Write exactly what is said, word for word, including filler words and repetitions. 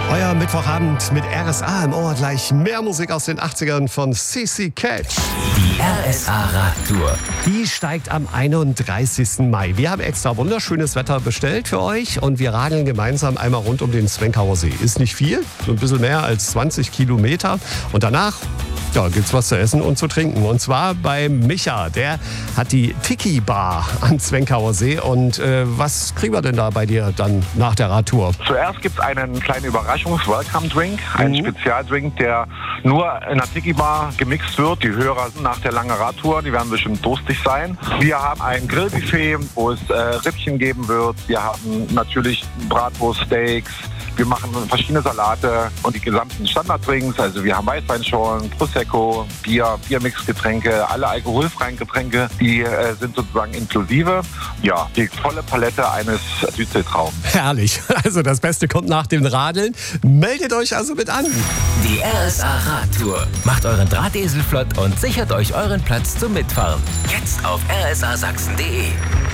Euer Mittwochabend mit R S A im Ohr. Gleich mehr Musik aus den achtzigern von C C Catch. Die R S A Radtour. Die steigt am einunddreißigsten Mai. Wir haben extra wunderschönes Wetter bestellt für euch und wir radeln gemeinsam einmal rund um den Zwenkauer See. Ist nicht viel, so ein bisschen mehr als zwanzig Kilometer. Und danach ja, gibt's was zu essen und zu trinken. Und zwar bei Micha. Der hat die Tiki Bar am Zwenkauer See. Und äh, was kriegen wir denn da bei dir dann nach der Radtour? Zuerst gibt es einen kleinen Überraschungs-Welcome-Drink. Ein mhm. Spezialdrink, der nur in der Tiki Bar gemixt wird. Die Hörer nach der langen Radtour, die werden bestimmt durstig sein. Wir haben ein Grillbuffet, wo es äh, Rippchen geben wird. Wir haben natürlich Bratwurst-Steaks. Wir machen verschiedene Salate und die gesamten Standarddrinks. Also wir haben Weißweinschorlen, Prosecco, Bier, Biermixgetränke, alle alkoholfreien Getränke, die äh, sind sozusagen inklusive. Ja, die volle Palette eines Südseetraums. Herrlich. Also das Beste kommt nach dem Radeln. Meldet euch also mit an. Die R S A Radtour. Macht euren Drahtesel flott und sichert euch euren Platz zum Mitfahren. Jetzt auf r s a sachsen punkt d e.